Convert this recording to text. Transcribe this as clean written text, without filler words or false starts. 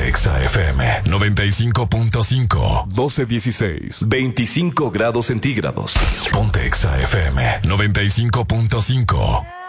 Exa FM 95.5. 12:16. 25 grados centígrados. Ponte Exa FM 95.5.